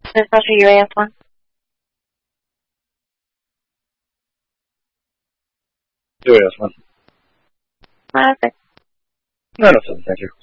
Natasha, you asked one? Do I ask one? Okay. No, nothing. Thank you.